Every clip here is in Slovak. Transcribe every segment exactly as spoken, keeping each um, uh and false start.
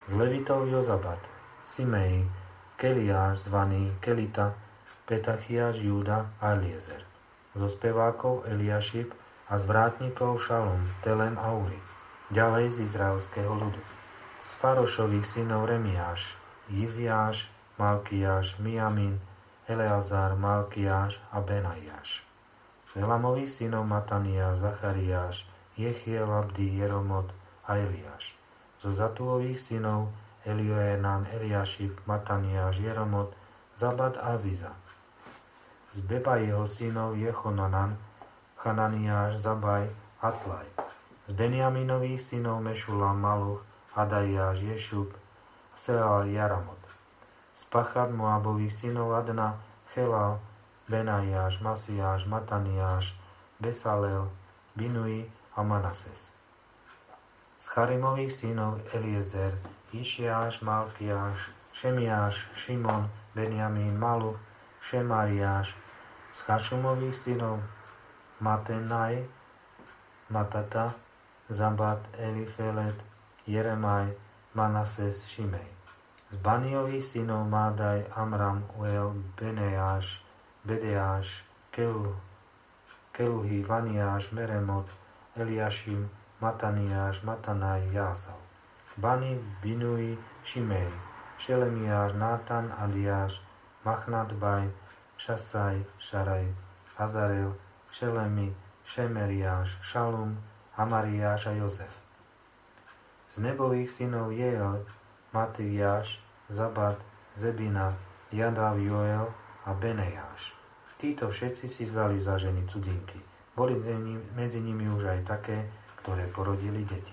Z Levitov Jozabat, Simei, Keliáš zvaný Kelita, Petachiáš, Júda a Eliezer. Zo spevákov Eliašib a z vrátnikov Šalom, Telem a Uri. Ďalej z izraelského ľudu. Z Farošových synov Remiáš, Jiziáš, Malkiáš, Miamin, Eleazar, Malkiáš a Benaiáš. Z Elamových synov Mataniáš, Zachariáš, Jechiel, Abdi, Jeromot a Eliáš. Zo Zatúových synov Elioenan, Eliašib, Mataniáš, Jeromot, Zabad a Ziza. Z Bebajeho synov Jechonanan, Hananiáš, Zabaj, Atlaj. Z Benjaminových synov Mešulam, Maluch, Adaiáš, Ješub, Seal, Jaramot. Z Pachad Moabových synov Adna, Chelal, Benaiáš, Masiáš, Mataniáš, Besalel, Binui a Manases. Z Charimových synov Eliezer, Išiáš, Malkiáš, Šemiáš, Šimon, Benjamín, Maluch, Šemariáš. Z Chašumových synov Matenaj, Matata, Zabad, Elifelet, Jeremaj, Manases, Šimej. Z Baniových synov Mádaj, Amram, Uel, Beneáš, Bedeáš, Kelu, Keluhy, Vaniáš, Meremot, Eliašim, Mataniáš, Matanaj, Jásav. Bani, Binui, Šimej, Šelemiáš, Nátan, Adiáš, Machnatbaj, Šasaj, Šaraj, Azarel, Šelemi, Šemeriáš, Šalum, Amariáš a Jozef. Z nebových synov Jeel, Matiáš, Zabad, Zebina, Jadav, Joel a Benejáš. Títo všetci si vzali za ženy cudzinky. Boli medzi nimi už aj také, ktoré porodili deti.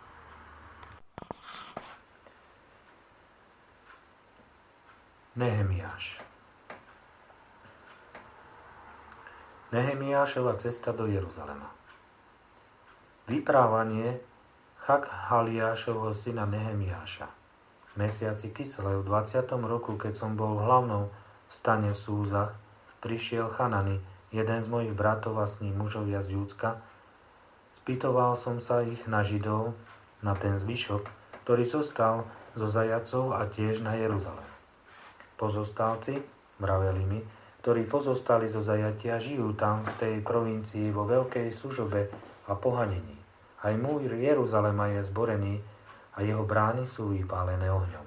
Nehemiáš. Nehemiášova cesta do Jeruzalema. Vyprávanie Chakhaliášovho syna Nehemiáša. V mesiaci Kislev v dvadsiatom roku, keď som bol v hlavnom stane v Súzach, prišiel Chanani, jeden z mojich bratov a s ním mužovia z Júdska. Spýtoval som sa ich na Židov, na ten zvyšok, ktorý zostal zo zajacov a tiež na Jeruzalém. Pozostálci, mraveli mi, ktorí pozostali zo zajatia, žijú tam v tej provincii vo veľkej súžobe a pohanení. Aj môj Jeruzalema je zborený a jeho brány sú vypálené ohňom.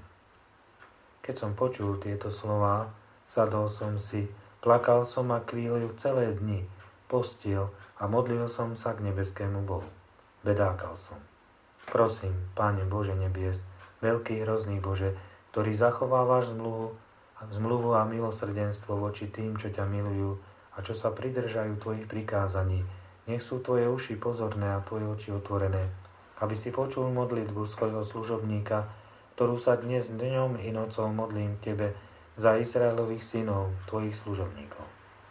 Keď som počul tieto slová, sadol som si, plakal som a kvílil celé dni, postil a modlil som sa k nebeskému Bohu. Bedákal som. Prosím, Páne Bože nebies, veľký hrozný Bože, ktorý zachovávaš zmluvu, zmluvu a milosrdenstvo voči tým, čo ťa milujú a čo sa pridržajú tvojich prikázaní. Nech sú tvoje uši pozorné a tvoje oči otvorené, aby si počul modlitbu svojho služobníka, ktorú sa dnes dňom i nocou modlím tebe za Izraelových synov, tvojich služobníkov.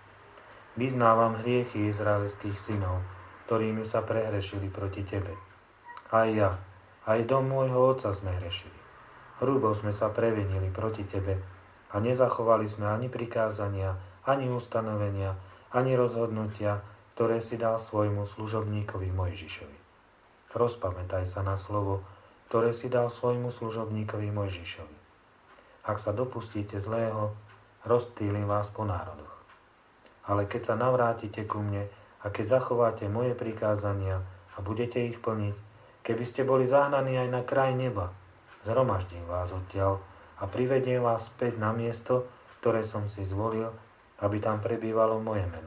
Vyznávam hriechy izraelských synov, ktorými sa prehrešili proti tebe. Aj ja, aj dom môjho otca sme hrešili. Hrubo sme sa previnili proti tebe a nezachovali sme ani prikázania, ani ustanovenia, ani rozhodnutia, ktoré si dal svojmu služobníkovi Mojžišovi. Rozpamätaj sa na slovo, ktoré si dal svojmu služobníkovi Mojžišovi. Ak sa dopustíte zlého, rozptýlim vás po národoch. Ale keď sa navrátite ku mne a keď zachováte moje prikázania a budete ich plniť, keby ste boli zahnaní aj na kraj neba, zhromaždím vás odtiaľ a privediem vás späť na miesto, ktoré som si zvolil, aby tam prebývalo moje meno.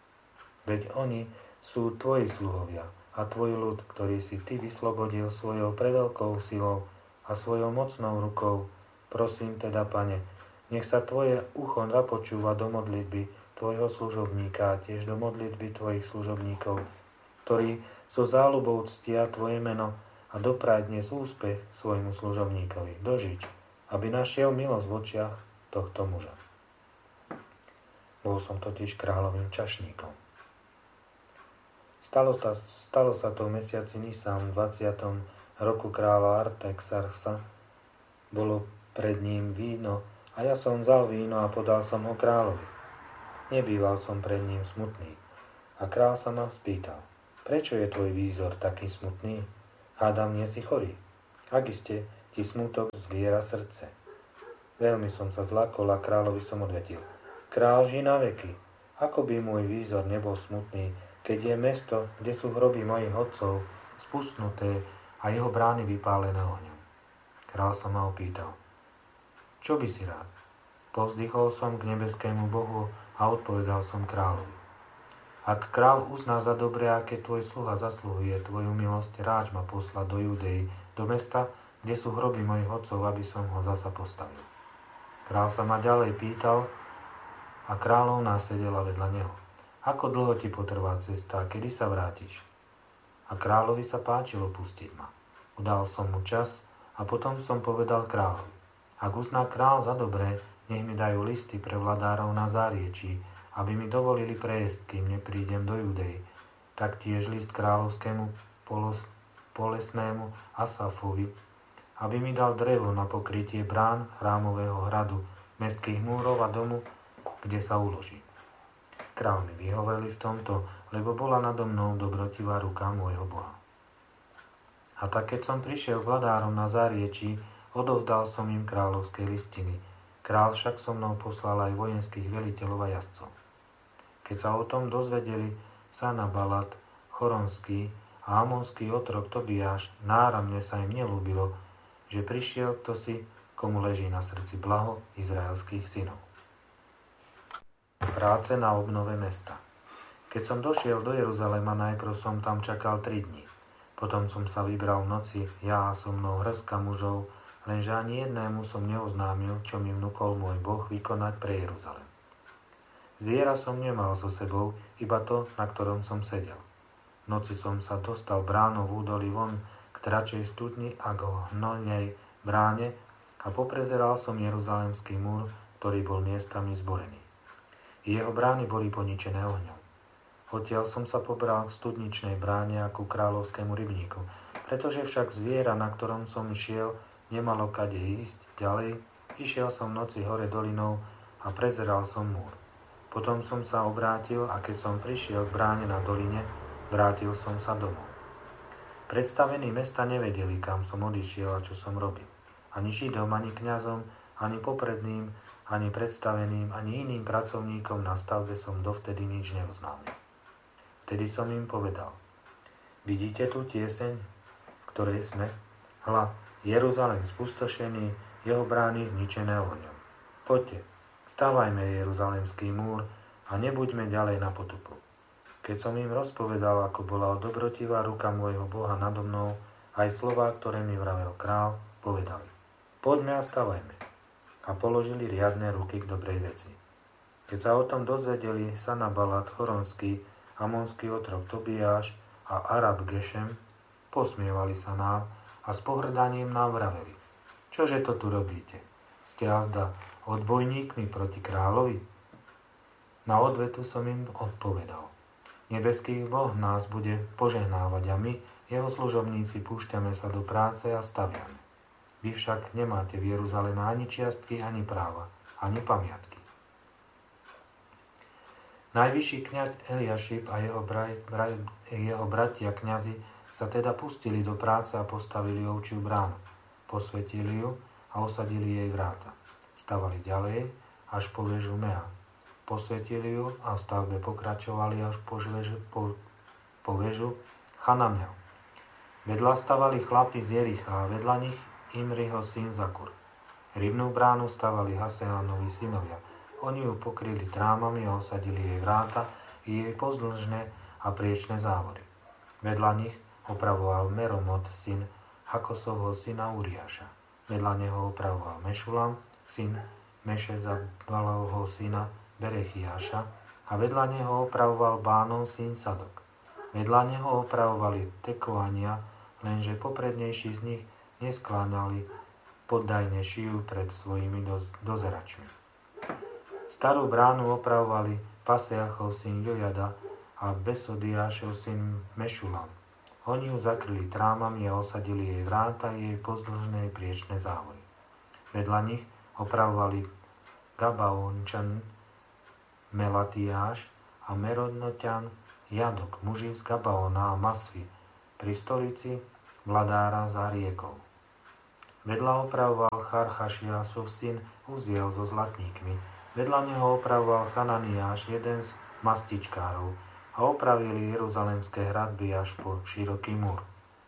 Veď oni sú tvoji sluhovia a tvoj ľud, ktorý si ty vyslobodil svojou preveľkou silou a svojou mocnou rukou. Prosím teda, Pane, nech sa tvoje ucho započúva do modlitby tvojho služobníka a tiež do modlitby tvojich služobníkov, ktorí so záľubou ctia tvoje meno a dopraj dnes úspech svojmu služobníkovi dožiť, aby našiel milosť v očiach tohto muža. Bol som totiž kráľovým čašníkom. Stalo, ta, stalo sa to v mesiaci Nisan v dvadsiatom roku kráľa Artaxerxa. Bolo pred ním víno a ja som vzal víno a podal som ho kráľovi. Nebýval som pred ním smutný. A kráľ sa ma spýtal, prečo je tvoj výzor taký smutný? Hádam, nie si chorý. Ak iste, ti smutok zviera srdce. Veľmi som sa zlakol a kráľovi som odvetil. Král žij na veky. Ako by môj výzor nebol smutný, keď je mesto, kde sú hroby mojich otcov, spustnuté a jeho brány vypálené ohňom. Král sa ma opýtal. Čo by si rád? Povzdychol som k nebeskému Bohu a odpovedal som kráľovi. Ak kráľ uzná za dobré, aké tvoj sluha zasluhuje tvoju milosť, ráč ma poslať do Judei, do mesta, kde sú hroby mojich otcov, aby som ho zasa postavil. Král sa ma ďalej pýtal a kráľovná sedela vedľa neho. Ako dlho ti potrvá cesta, kedy sa vrátiš? A kráľovi sa páčilo pustiť ma. Udal som mu čas a potom som povedal kráľovi. Ak uzná kráľ za dobré, nech mi dajú listy pre vladárov na záriečí, aby mi dovolili prejsť, kým neprídem do Judei. Taktiež list kráľovskému polos, polesnému Asafovi, aby mi dal drevo na pokrytie brán chrámového hradu, mestských múrov a domu, kde sa uloží. Král mi vyhoveli v tomto, lebo bola nado mnou dobrotivá ruka môjho Boha. A tak, keď som prišiel k vladárom na záriečí, odovzdal som im kráľovské listiny. Král však so mnou poslal aj vojenských veliteľov a jazdcov. Keď sa o tom dozvedeli Sanabalat, Choronský a amonský otrok Tobiáš, náramne sa im nelúbilo, že prišiel kto si, komu leží na srdci blaho izraelských synov. Práce na obnove mesta. Keď som došiel do Jeruzalema, najprv som tam čakal tri dni. Potom som sa vybral v noci, ja a so mnou hrstka mužov, lenže ani jednému som neoznámil, čo mi vnúkol môj Boh vykonať pre Jeruzalem. Zviera som nemal so sebou, iba to, na ktorom som sedel. V noci som sa dostal bránou v údolí von k tračej studni a k hnoľnej bráne a poprezeral som Jeruzalemský múr, ktorý bol miestami zborený. Jeho brány boli poničené ohňom. Odtiaľ som sa pobral k studničnej bráne a ku kráľovskému rybníku, pretože však zviera, na ktorom som išiel, nemalo kade ísť ďalej, išiel som v noci hore dolinou a prezeral som múr. Potom som sa obrátil a keď som prišiel k bráne na doline, vrátil som sa domov. Predstavení mesta nevedeli, kam som odišiel a čo som robil. Ani Židom, ani kňazom, ani popredným, ani predstaveným, ani iným pracovníkom na stavbe som dovtedy nič neoznámil. Vtedy som im povedal, vidíte tú tieseň, v ktorej sme? Hľa, Jeruzalém spustošený, jeho brány zničené ohňom. Poďte, stavajme Jeruzalemský múr a nebuďme ďalej na potupu. Keď som im rozpovedal, ako bola dobrotivá ruka môjho Boha nado mnou, aj slová, ktoré mi vravel král, povedali, poďme a stavajme. A položili riadne ruky k dobrej veci. Keď sa o tom dozvedeli Sanabalat, Choronský, amonský otrok Tobiáš a Arab Gešem, posmievali sa nám a s pohrdaním nám vraveli. Čože to tu robíte? Ste azda odbojníkmi proti kráľovi? Na odvetu som im odpovedal. Nebeský Boh nás bude požehnávať a my, jeho služobníci, púšťame sa do práce a staviame. Vy však nemáte v Jeruzaleme ani čiastky, ani práva, ani pamiatky. Najvyšší kňaz Eliašib a jeho, braj, braj, jeho bratia kňazi sa teda pustili do práce a postavili ovčiu bránu. Posvetili ju a osadili jej vráta. Stavali ďalej až po väžu Mea. Posvetili ju a v stavbe pokračovali až po, žvež, po, po väžu Chananel. Vedľa stavali chlapi z Jericha a vedľa nich Imriho syn Zakur. Rybnú bránu stavali Haseánovi synovia. Oni ju pokryli trámami a osadili jej vráta i jej pozdĺžne a priečne závory. Vedľa nich opravoval Meromot syn Hakosovho syna Uriáša. Vedľa neho opravoval Mešulam syn Mešezabalovho syna Berechiáša a vedľa neho opravoval Bánov syn Sadok. Vedľa neho opravovali Tekoania, lenže poprednejší z nich neskláňali poddajne šiju pred svojimi dozeračmi. Starú bránu opravovali Paseachov syn Jojada a Besodiášov syn Mešulam. Oni ju zakryli trámami a osadili jej vráta i jej pozdĺžné priečne závory. Vedľa nich opravovali Gabaončan Melatiáš a Merodnoťan Jadok, muži z Gabaona a Masvy, pri stolici vladára za riekou. Vedľa opravoval Charchašiasov syn Uziel so zlatníkmi. Vedľa neho opravoval Chananiáš, jeden z mastičkárov, a opravili jeruzalemské hradby až po široký múr.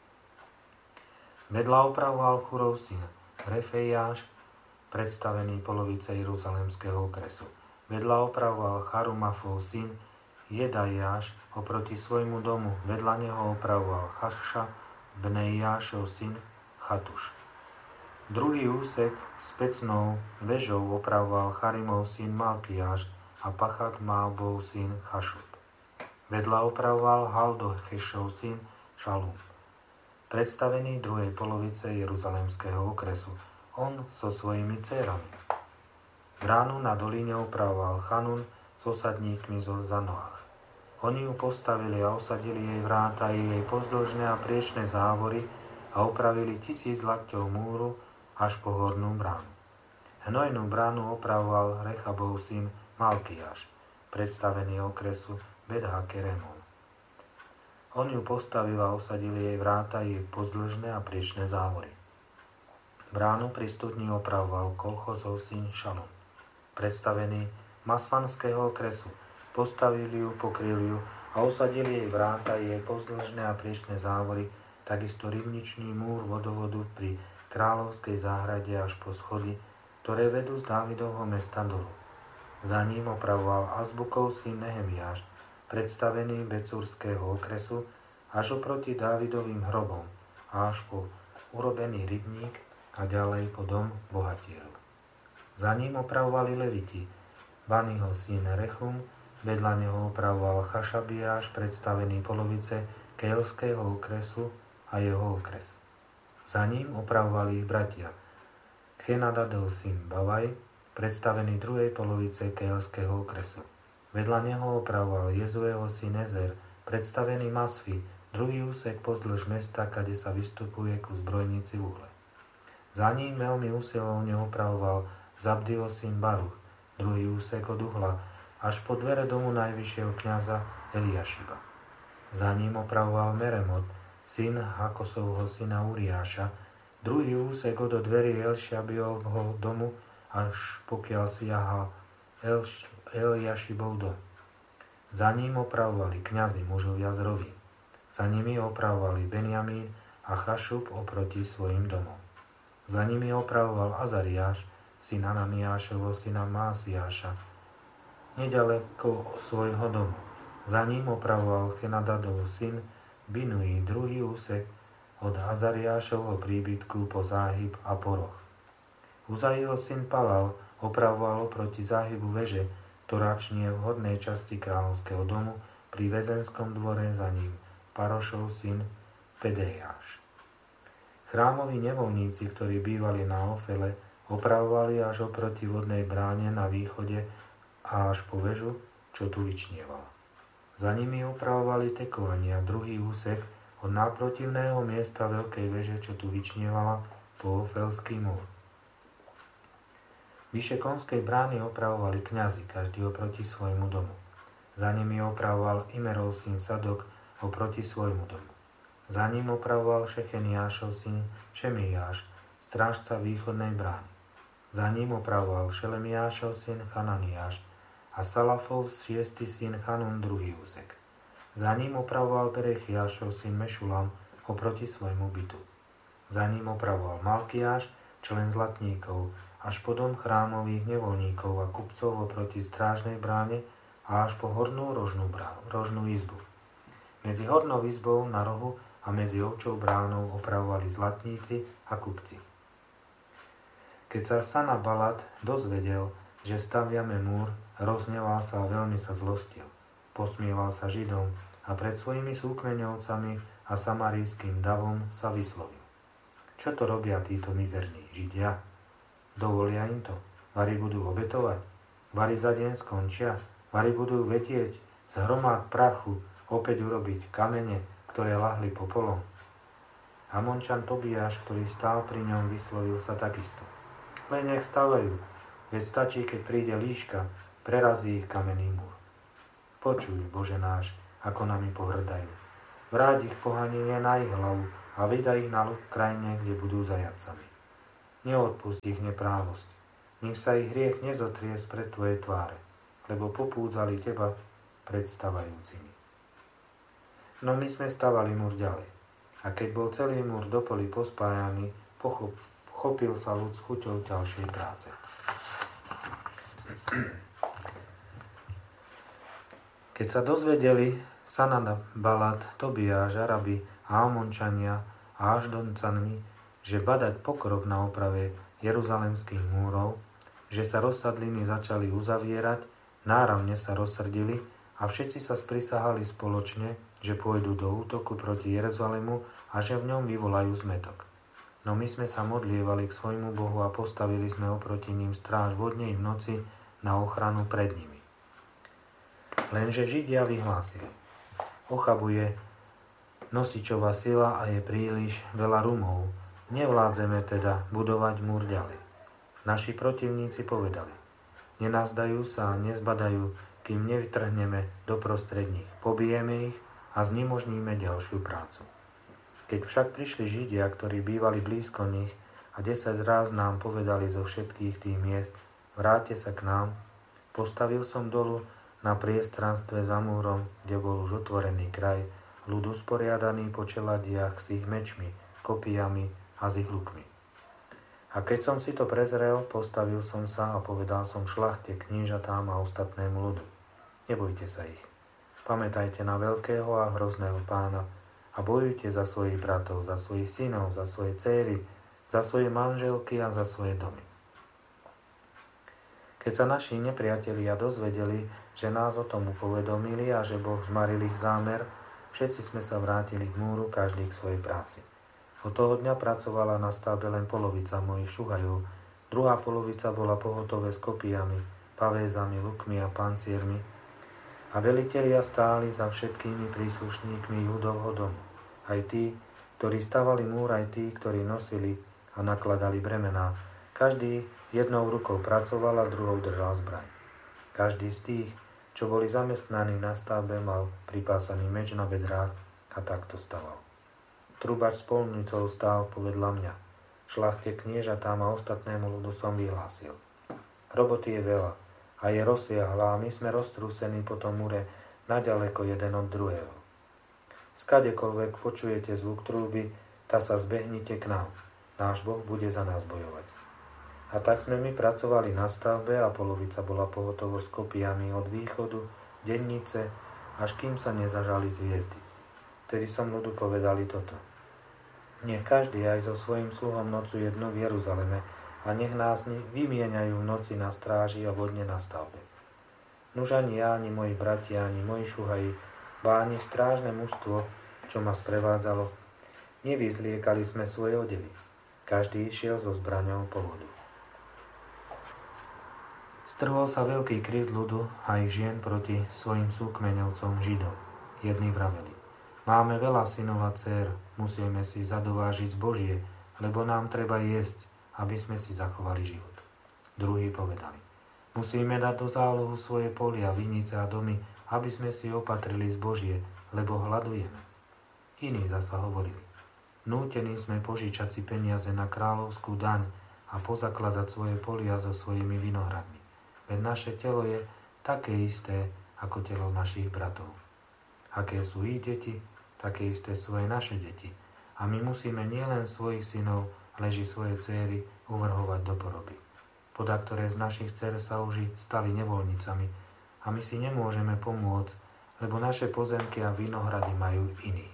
Vedľa opravoval Churov syn Refejáš, predstavený polovice jeruzalemského okresu. Vedľa opravoval Charumafov syn Jedajáš oproti svojmu domu. Vedľa neho opravoval Chaša, Bneijášov syn Chatuš. Druhý úsek s pecnou vežou opravoval Charimov syn Malkiáš a Pachat Mábov syn Chašub. Vedľa opravoval Haldochešov syn Šalum, predstavený druhej polovice jeruzalemského okresu, on so svojimi dcérami. Bránu na dolíne opravoval Chanun s osadníkmi zo Zanoach. Oni ju postavili a osadili jej vráta i jej pozdĺžne a priečne závory a opravili tisíc lakťov múru až po hornú bránu. Hnojnú bránu opravoval Rechabov syn Malkiáš, predstavený okresu Bedhakeremov. On ju postavil a osadili jej vráta i jej pozdĺžne a priečne závory. Bránu pri studni opravoval Kolchozov syn Šalom, predstavený Masvanského okresu. Postavili ju, pokryli ju a osadili jej vráta i jej pozdĺžne a priečne závory, takisto rybničný múr vodovodu pri kráľovskej záhrade až po schody, ktoré vedú z Dávidovho mesta dolu. Za ním opravoval Azbukov syn Nehemiáš, predstavený Becurského okresu, až oproti Dávidovým hrobom a až po urobený rybník a ďalej po dom bohatierov. Za ním opravovali Leviti, Baniho syn Rechum, vedľa neho opravoval Chašabiáš, predstavený polovice Keelského okresu a jeho okres. Za ním opravovali ich bratia Chenadadov syn Bavaj, predstavený druhej polovice Keelského okresu. Vedľa neho opravoval Jezueho syn Ezer, predstavený Masfi, druhý úsek pozdĺž mesta, kade sa vystupuje ku zbrojnici v uhle. Za ním veľmi usilovne opravoval Zabdiho syn Baruch, druhý úsek od uhla, až po dvere domu najvyššieho kňaza Eliašiba. Za ním opravoval Meremot, syn Hakosovho syna Uriáša, druhý úsek od dverí Elšiabiovho domu, až pokiaľ siahal Elš, Eliašibov dom. Za ním opravovali kňazi mužovia z Roví. Za nimi opravovali Benjamín a Chašub oproti svojim domom. Za nimi opravoval Azariáš, syn Ananiášovho syna Másiáša, nedaleko svojho domu. Za ním opravoval Chenadadov syn Binui, druhý úsek od Azariášovho príbytku po záhyb a poroch. Uzaiho syn Palal opravoval oproti záhybu veže, ktorá čnie v hornej časti kráľovského domu pri väzenskom dvore, za ním Parošov syn Pedejáš. Chrámoví nevoľníci, ktorí bývali na Ofele, opravovali až oproti vodnej bráne na východe a až po vežu, čo tu vyčnievala. Za nimi opravovali tekovania, druhý úsek od náprotivného miesta veľkej veže, čo tu vyčnievala, po Ofelský múr. Vyše konskej brány opravovali kňazi, každý oproti svojmu domu. Za nimi opravoval Imerov syn Sadok oproti svojmu domu. Za ním opravoval Šecheniášov syn Šemijáš, strážca východnej brány. Za ním opravoval Šelemiášov syn Chananiáš a Salafov šiesty syn Chanun druhý úsek. Za ním opravoval Berechiášov syn Mešulam oproti svojmu bytu. Za ním opravoval Malkiáš, člen zlatníkov, až po dom chrámových nevoľníkov a kupcov oproti strážnej bráne a až po hornú rožnú, bránu, rožnú izbu. Medzi hornou izbou na rohu a medzi ovčou bránou opravovali zlatníci a kupci. Keď sa Sanabalat dozvedel, že staviame múr, rozhneval sa a veľmi sa zlostil. Posmieval sa Židom a pred svojimi súkmeňovcami a samarijským davom sa vyslovil. Čo to robia títo mizerní Židia? Dovolia im to? Vari budú obetovať? Vari za deň skončia? Vari budú vedieť z hromad prachu opäť urobiť kamene, ktoré lahli popolom? Amončan Tobiáš, ktorý stál pri ňom, vyslovil sa takisto. Len nech stavajú, veď stačí, keď príde líška, prerazí ich kamenný múr. Počuj, Bože náš, ako nami pohrdajú. Vráť ich pohanenie na ich hlavu a vydaj ich na ľud krajine, kde budú zajatcami. neodpustí ich neprávosť. Nech sa ich hriech nezotrie spred tvojej tváre, lebo popúdzali teba predstavajúcimi. No my sme stavali múr ďalej. A keď bol celý múr do poli pospájaný, pochop, chopil sa ľud s chuťou ďalšej práce. Keď sa dozvedeli Sanabalat, Tobiáš, Arabi a Amončania a Aždoncani, že badať pokrok na oprave jeruzalemských múrov, že sa rozsadliny začali uzavierať, náramne sa rozsrdili a všetci sa sprisahali spoločne, že pôjdu do útoku proti Jeruzalemu a že v ňom vyvolajú zmätok. No my sme sa modlievali k svojmu Bohu a postavili sme oproti ním stráž vodne i v noci na ochranu pred nimi. Lenže Židia vyhlásili: ochabuje nosičová sila a je príliš veľa rumov, nevládzeme teda budovať múr ďalej. Naši protivníci povedali: nenazdajú sa a nezbadajú, kým nevytrhneme doprostred nich, pobijeme ich a znemožníme ďalšiu prácu. Keď však prišli Židia, ktorí bývali blízko nich a desať ráz nám povedali zo všetkých tých miest: vráťte sa k nám, postavil som dolu na priestranstve za múrom, kde bol už otvorený kraj, ľud usporiadaný po čeladiach s ich mečmi, kopijami a s ich lukmi. A keď som si to prezrel, postavil som sa a povedal som šlachte, knížatám a ostatnému ľudu: nebojte sa ich. Pamätajte na veľkého a hrozného Pána a bojujte za svojich bratov, za svojich synov, za svoje céry, za svoje manželky a za svoje domy. Keď sa naši nepriatelia dozvedeli, že nás o tom upovedomili a že Boh zmaril ich zámer, všetci sme sa vrátili k múru, každý k svojej práci. Od toho dňa pracovala na stavbe len polovica mojich šuhajov, druhá polovica bola pohotové s kopijami, pavézami, lukmi a panciermi, a velitelia stáli za všetkými príslušníkmi Judovho domu. Aj tí, ktorí stavali múr, aj tí, ktorí nosili a nakladali bremená. Každý jednou rukou pracoval a druhou držal zbraň. Každý z tých, čo boli zamestnaní na stavbe, mal pripásaný meč na bedrách a takto staval. Trubač s polnicou stál povedľa mňa. Šlachte, kniežatám a ostatnému ľudu som vyhlásil: roboty je veľa a je rozsiahla a my sme roztrúsení po tom múre naďaleko jeden od druhého. Skadekoľvek počujete zvuk trúby, tá sa zbehnite k nám. Náš Boh bude za nás bojovať. A tak sme my pracovali na stavbe a polovica bola pohotovo s kopijami od východu, dennice, až kým sa nezažali zviezdy. Vtedy som ľudu povedali toto: nech každý aj so svojím sluhom nocuje dnu v Jeruzaleme a nech nás vymieňajú v noci na stráži a vodne na stavbe. Nuž ani ja, ani moji bratia, ani moji šuhaji, ba ani strážne mužstvo, čo ma sprevádzalo, nevyzliekali sme svoje odevy. Každý išiel so zbraňou po vodu. Strhol sa veľký krik ľudu a ich žien proti svojim súkmeňovcom Židom. Jedni vraveli: máme veľa synov a dcér, musíme si zadovážiť zbožie, lebo nám treba jesť, aby sme si zachovali život. Druhí povedali: musíme dať do zálohu svoje polia, vinice a domy, aby sme si opatrili zbožie, lebo hladujeme. Iní zasa hovorili: nútení sme požičať si peniaze na kráľovskú daň a pozakladať svoje polia so svojimi vinohradmi. Veď naše telo je také isté ako telo našich bratov. Aké sú ich deti, také isté sú aj naše deti. A my musíme nielen svojich synov, ale i svoje céry uvrhovať do poroby. Podľa ktoré z našich dcer sa už stali nevoľnicami a my si nemôžeme pomôcť, lebo naše pozemky a vinohrady majú iní.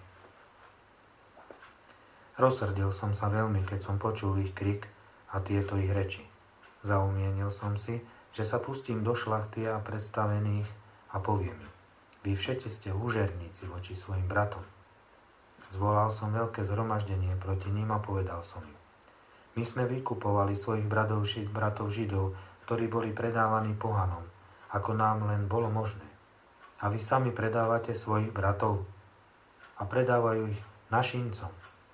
Rozsrdil som sa veľmi, keď som počul ich krik a tieto ich reči. Zaumienil som si, že sa pustím do šlachty a predstavených a poviem im: vy všetci ste úžerníci voči svojim bratom. Zvolal som veľké zhromaždenie proti ním a povedal som im: my sme vykupovali svojich bratov, bratov Židov, ktorí boli predávaní pohanom, ako nám len bolo možné. A vy sami predávate svojich bratov a predávajú ich našincom.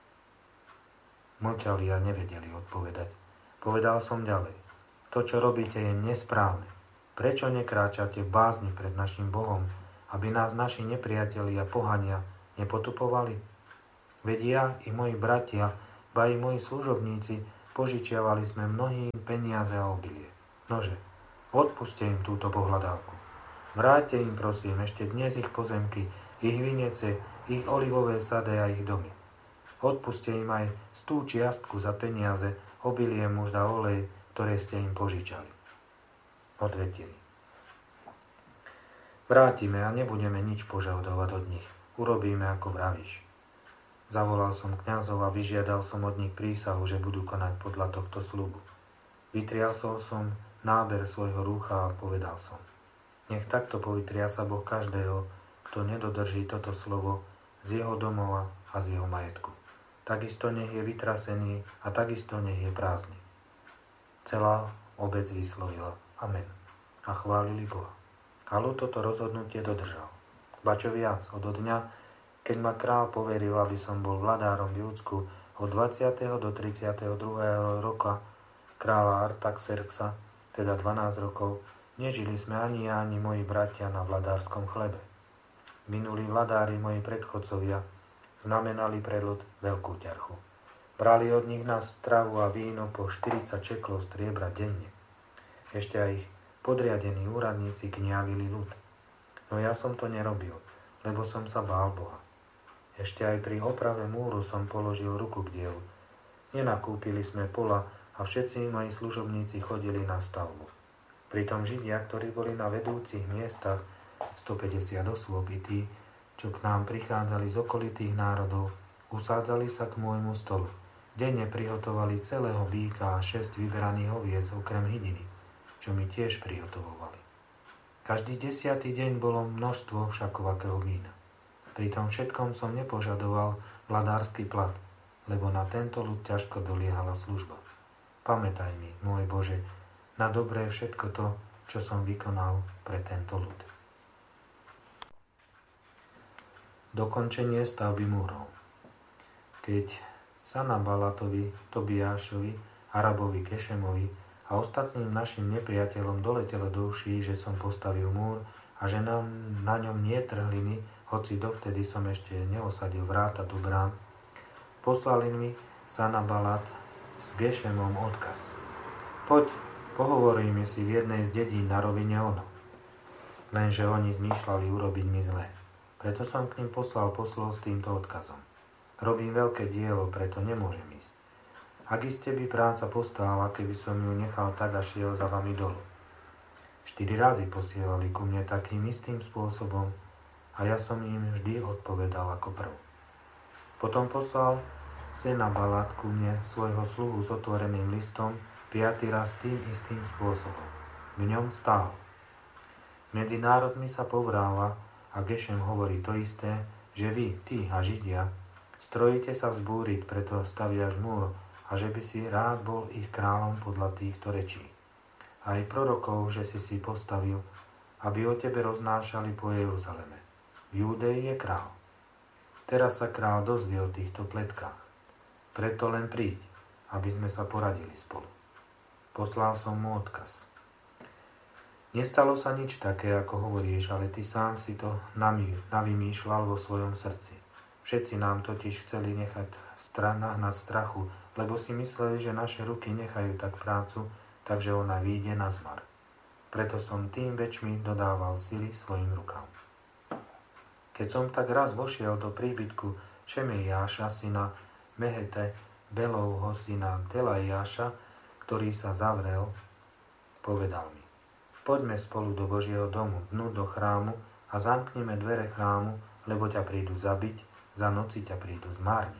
Mlčali a nevedeli odpovedať. Povedal som ďalej: to, čo robíte, je nesprávne. Prečo nekráčate v bázni pred našim Bohom, aby nás naši nepriatelia pohania nepotupovali? Veď ja i moji bratia, ba i moji služobníci požičiavali sme mnohým peniaze a obilie. Nože, odpuste im túto pohľadávku. Vráťte im, prosím, ešte dnes ich pozemky, ich vinece, ich olivové sady a ich domy. Odpuste im aj stú čiastku za peniaze, obilie, možda olej, ktoré ste im požičali. Odvetili. Vrátime a nebudeme nič požadovať od nich. Urobíme, ako vravíš. Zavolal som kňazov a vyžiadal som od nich prísahu, že budú konať podľa tohto sľubu. Vytriasol som náber svojho rúcha a povedal som: nech takto povytriasa Boh každého, kto nedodrží toto slovo z jeho domova a z jeho majetku. Takisto nech je vytrasený a takisto nech je prázdny. Celá obec vyslovila amen a chválili Boha. A Lot toto rozhodnutie dodržal. Ba čo viac, od dňa, keď ma král poveril, aby som bol vladárom v Júdsku od dvadsiateho do tridsiateho druhého roka kráľa Artaxerxa, teda dvanásť rokov, nežili sme ani ja, ani moji bratia na vladárskom chlebe. Minulí vladári, moji predchodcovia, znamenali pre Lot veľkú ťarchu. Brali od nich na stravu a víno po štyridsať čeklov striebra denne. Ešte aj ich podriadení úradníci kňavili ľud. No ja som to nerobil, lebo som sa bál Boha. Ešte aj pri oprave múru som položil ruku k dielu. Nenakúpili sme pola a všetci moji služobníci chodili na stavbu. Pritom Židia, ktorí boli na vedúcich miestach, stopäťdesiat osôb, i tí, čo k nám prichádzali z okolitých národov, usádzali sa k môjmu stolu. Denne prihotovali celého býka a šesť vyberaných oviec okrem hydiny, čo mi tiež prihotovovali. Každý desiatý deň bolo množstvo všakovakého vína. Pri tom všetkom som nepožadoval vladársky plat, lebo na tento ľud ťažko doliehala služba. Pamätaj mi, môj Bože, na dobré všetko to, čo som vykonal pre tento ľud. Dokončenie stavby múrov. Keď Sanabalatovi, Tobiášovi, Arabovi Gešemovi a ostatným našim nepriateľom doletelo do uší, že som postavil múr a že nám na ňom nie trhliny, hoci dovtedy som ešte neosadil vráta do brán, poslali mi Sanabalat s Gešemom odkaz. Poď, pohovoríme si v jednej z dedín na rovine ono. Lenže oni zmýšľali urobiť mi zlé. Preto som k nim poslal poslov s týmto odkazom. Robím veľké dielo, preto nemôžem ísť. Ak iste by práca postála, keby som ju nechal tak a šiel za vami dolu. Štyri razy posielali ku mne takým istým spôsobom a ja som im vždy odpovedal ako prv. Potom poslal Senabalat ku mne svojho sluhu s otvoreným listom piaty raz tým istým spôsobom. V ňom stál: medzi národmi sa povráva a Gešem hovorí to isté, že vy, ty a Židia, strojíte sa vzbúriť, preto staviaš múr a že by si rád bol ich kráľom podľa týchto rečí. Aj prorokov, že si si postavil, aby o tebe roznášali po Jeruzaleme. V Júdei je král. Teraz sa král dozvie o týchto pletkách. Preto len príď, aby sme sa poradili spolu. Poslal som mu odkaz. Nestalo sa nič také, ako hovoríš, ale ty sám si to navymýšľal vo svojom srdci. Všetci nám totiž chceli nechať nahnať strachu, lebo si mysleli, že naše ruky nechajú tak prácu, takže ona vyjde na zmar. Preto som tým väčšmi dodával sily svojim rukám. Keď som tak raz vošiel do príbytku Šemeiáša, syna Mehete, Belovho syna Delajáša, ktorý sa zavrel, povedal mi: poďme spolu do Božieho domu, dnu do chrámu a zamkneme dvere chrámu, lebo ťa prídu zabiť, za noci ťa prídu zmárniť.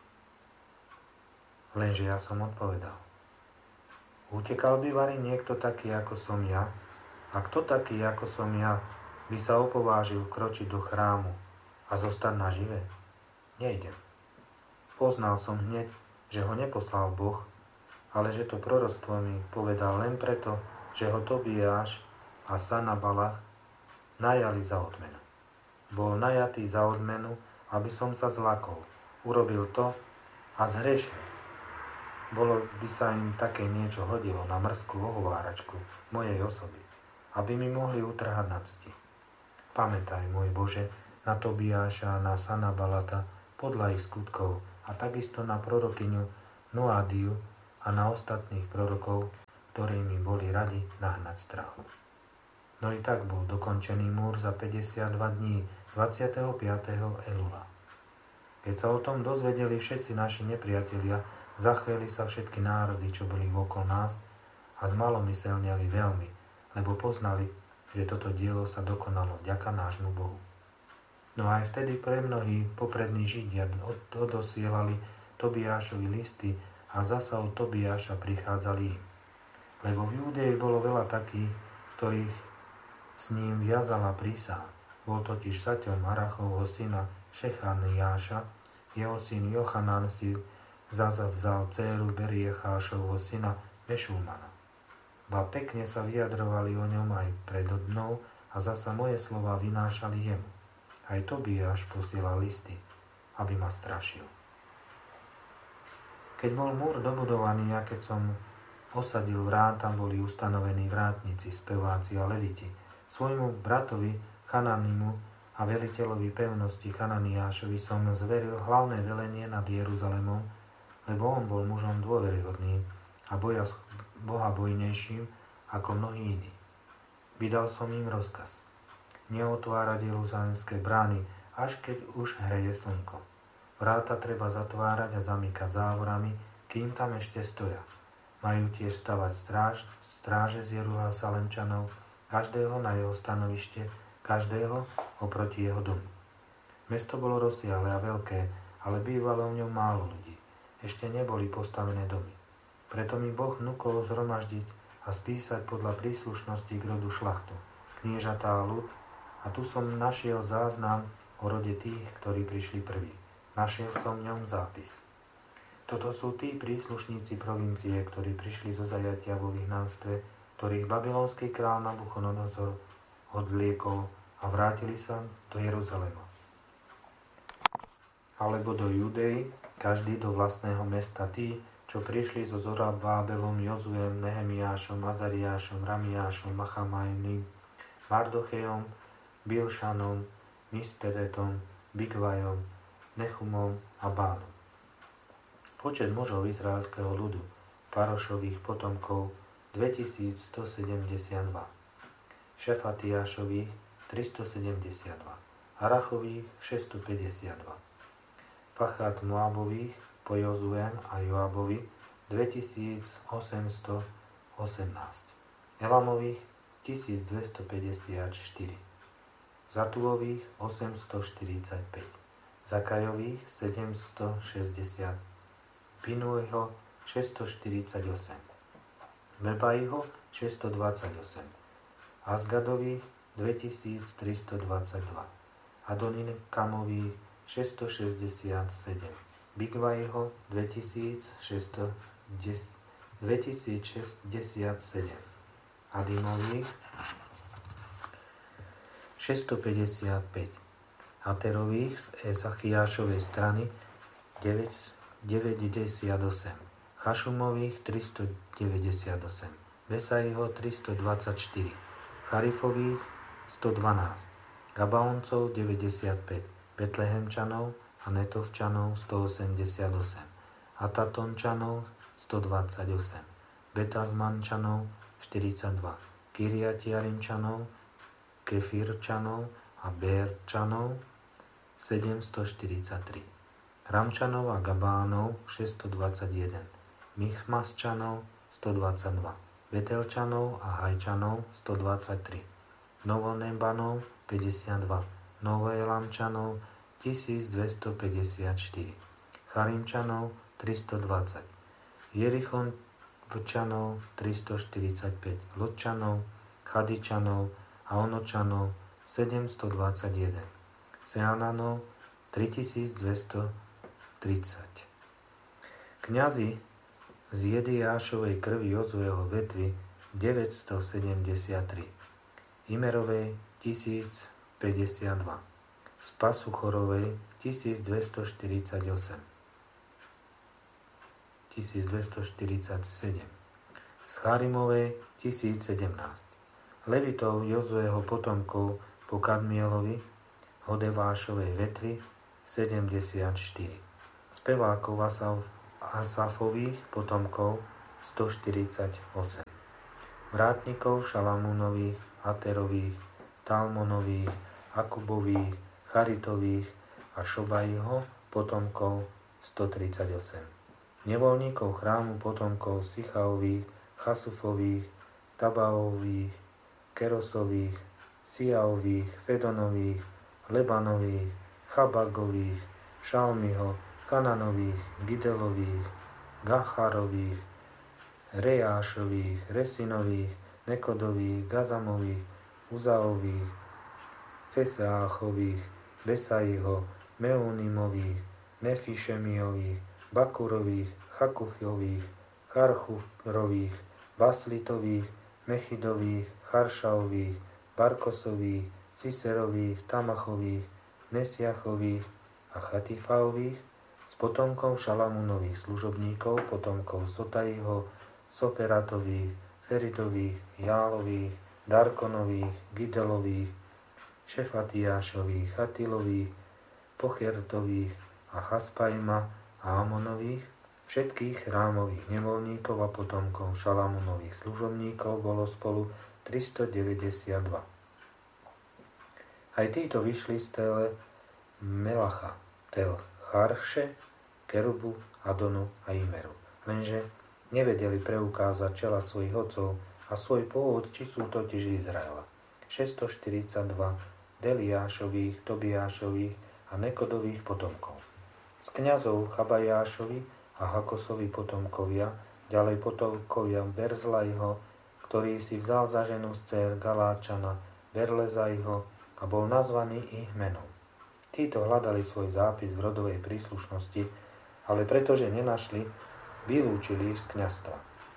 Lenže ja som odpovedal: utekal by vari niekto taký, ako som ja? A kto taký, ako som ja, by sa opovážil kročiť do chrámu a zostať nažive? Nejdem. Poznal som hneď, že ho neposlal Boh, ale že to proroctvo mi povedal len preto, že ho Tobiáš a Sanabalat najali za odmenu. Bol najatý za odmenu, aby som sa zlakol. Urobil to a zhrešil. Bolo by sa im také niečo hodilo na mrzkú ohováračku mojej osoby, aby mi mohli utrhať na cti. Pamätaj, môj Bože, na Tobiáša a na Sanabalata podľa ich skutkov a takisto na prorokyňu Noádiu, a na ostatných prorokov, ktorými boli radi nahnať strachu. No i tak bol dokončený múr za päťdesiatdva dní dvadsiateho piateho Elula. Keď sa o tom dozvedeli všetci naši nepriatelia, zachveli sa všetky národy, čo boli okolo nás a zmalomyselneli veľmi, lebo poznali, že toto dielo sa dokonalo vďaka nášmu Bohu. No aj vtedy pre mnohí poprední Židia odosielali Tobiášovi listy a zasa od Tobiáša prichádzali im. Lebo v Júdei bolo veľa takých, ktorých s ním viazala prísaha. Bol totiž Saťom Arachovho syna Šechaniáša, jeho syn Jochanan si zasa vzal dcéru Beriechášovho syna Mešulmana. Ba pekne sa vyjadrovali o ňom aj predo mnou a zasa moje slova vynášali jemu. Aj Tobiáš posielal listy, aby ma strašil. Keď bol múr dobudovaný a keď som osadil vrát, tam boli ustanovení vrátnici, speváci a leviti. Svojmu bratovi Chananimu a veliteľovi pevnosti Chananiášovi som zveril hlavné velenie nad Jeruzalemom, lebo on bol mužom dôveryhodným a boja, bohabojnejším ako mnohí iní. Vydal som im rozkaz neotvárať jeruzalemské brány, až keď už hreje slnko. Vráta treba zatvárať a zamykať závorami, kým tam ešte stoja. Majú tiež stavať stráž, stráže z Jeruzalemčanov, každého na jeho stanovište, každého oproti jeho domu. Mesto bolo rozsiahle a veľké, ale bývalo v ňom málo ľudí. Ešte neboli postavené domy. Preto mi Boh vnúkol zhromaždiť a spísať podľa príslušnosti k rodu šlachtu, kniežatá a ľud, a tu som našiel záznam o rode tých, ktorí prišli prví. Našiel som v ňom zápis. Toto sú tí príslušníci provincie, ktorí prišli zo zajatia vo vyhnanstve, ktorých babylonský král Nabuchodonozor odvliekol a vrátili sa do Jeruzalema. Alebo do Judei, každý do vlastného mesta, tí, čo prišli zo Zorobábelom, Jozuem, Nehemiášom, Azariášom, Ramiášom, Machamajným, Mardochejom, Bilšanom, Misperetom, Bigvajom, Nechumom a Bánom. Počet mužov izraelského ľudu, Parošových potomkov, dvetisícstosedemdesiatdva, Šefatiášových tristosedemdesiatdva, Arachových šesťstopäťdesiatdva, Fachat Moabových po Jozuem a Joabovi dvetisícosemstoosemnásť, Elamových tisícdvestopäťdesiatštyri, Zatulových osemstoštyridsaťpäť, Zakajových sedemstošesťdesiat, Binujho šesťstoštyridsaťosem, Bebajho šesťstodvadsaťosem, Azgadových dvetisíctristodvadsaťdva, Adonikamových šesťstošesťdesiatsedem, Bigvajho dvetisícšesťdesiatsedem, Adimových šesťstopäťdesiatpäť, Aterových z Ezachiášovej strany deväťdesiatosem, Chašumových tristodeväťdesiatosem, Besaiho tristodvadsaťštyri, Charifových stodvanásť, Gabaoncov deväťdesiatpäť, Betlehemčanov a Netovčanov stoosemdesiatosem, Atatončanov stodvadsaťosem, Betazmančanov štyridsaťdva, Kiriatiarimčanov, Kefirčanov a Berčanov sedemstoštyridsaťtri, Ramčanov a Gabánov šesťstodvadsaťjeden, Michmasčanov stodvadsaťdva, Betelčanov a Hajčanov stodvadsaťtri, Novonebanov päťdesiatdva, Novoelamčanov tisícdvestopäťdesiatštyri, Charimčanov tristodvadsať, Jerichončanov tristoštyridsaťpäť, Lodčanov, Chadičanov a Onočanov sedemstodvadsaťjeden, Seananov tritisícdvestotridsať. Kňazi z Jediášovej krvi Jozueho vetvy deväťstosedemdesiattri, Imerovej tisícpäťdesiatdva, z Pasuchorovej tisícdvestoštyridsaťosem, tisícdvestoštyridsaťsedem, z Charimovej tisícsedemnásť, Levitov Jozueho potomkov po Kadmielovi Hodevášovej vetvy sedemdesiatštyri, spevákov Asaf, Asafových potomkov stoštyridsaťosem. Vrátnikov Šalamúnových, Aterových, Talmonových, Akubových, Charitových a Šobajho potomkov stotridsaťosem. Nevoľníkov chrámu potomkov Sichaových, Chasufových, Tabaových, Kerosových, Siaových, Fedonových, Lebanových, Chabagových, Šalmiho, Chananových, Gidelových, Gacharových, Rejášových, Resinových, Nekodových, Gazamových, Uzaových, Feseáchových, Besaiho, Meunimových, Nefišemiových, Bakurových, Chakufových, Charchurových, Baslitových, Mechidových, Charšaových, Barkosových, Ciserových, Tamachových, Nesiachových a Chatifaových, z potomkov Šalamúnových služobníkov, potomkov Sotaiho, Soperatových, Feridových, Jálových, Darkonových, Gidelových, Šefatiášových, Chatilových, Pochertových a Chaspajma a Amonových, všetkých chrámových nevoľníkov a potomkov Šalamúnových služobníkov bolo spolu tristodeväťdesiatdva. Aj títo vyšli z Tele Melacha, Tel Charše, Kerubu, Adonu a Imeru. Lenže nevedeli preukázať čela svojich otcov a svoj pôvod, či sú totiž Izraela. šesťstoštyridsaťdva Deliášových, Tobiášových a Nekodových potomkov. Z kňazov Chabajášovi a Hakosovi potomkovia, ďalej potomkovia Berzlajho, ktorý si vzal za ženu z dcér Galáčana Berlezajho a bol nazvaný ich menom. Títo hľadali svoj zápis v rodovej príslušnosti, ale pretože nenašli, vylúčili ich z kňazstva.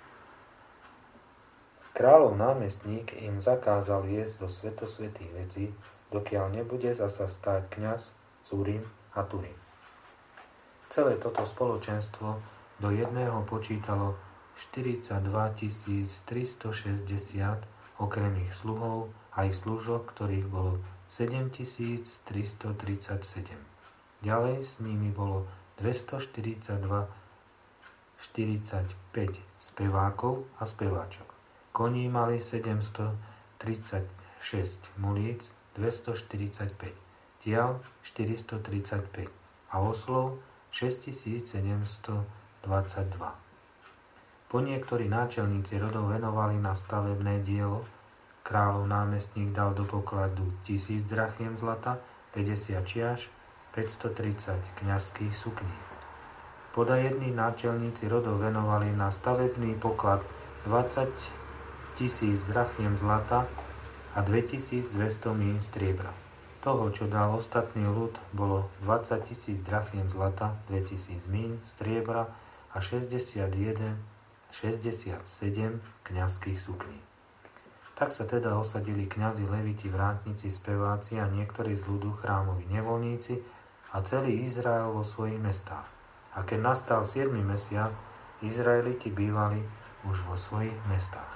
Kráľov námestník im zakázal jesť zo svätosvätých vecí, dokiaľ nebude zasa stáť kňaz z Urim a Turim. Celé toto spoločenstvo do jedného počítalo štyridsaťdva tisíc tristošesťdesiat, okrem ich sluhov a ich služok, ktorých bolo sedem tisíc tristotridsaťsedem. Ďalej s nimi bolo dvestoštyridsaťdva štyridsaťpäť spevákov a speváčok. Koní mali sedemstotridsaťšesť mulíc, dvestoštyridsaťpäť, tiaľ štyristotridsaťpäť a oslov šesťtisícsedemstodvadsaťdva. Po niektorí náčelníci rodov venovali na stavebné dielo, kráľov námestník dal do pokladu tisíc drachiem zlata, päťdesiat čiaš, päťstotridsať kňazských sukní. Podajední náčelníci rodov venovali na stavebný poklad dvadsať tisíc drachiem zlata a dvetisícdvesto mín striebra. Toho, čo dal ostatný ľud, bolo dvadsať tisíc drachiem zlata, dvetisíc mín striebra a šesťdesiatjeden, šesťdesiatsedem kňazských sukní. Tak sa teda osadili kňazi, leviti, vrátnici, speváci a niektorí z ľudu chrámoví nevoľníci a celý Izrael vo svojich mestách. A keď nastal siedmy mesiac, Izraeliti bývali už vo svojich mestách.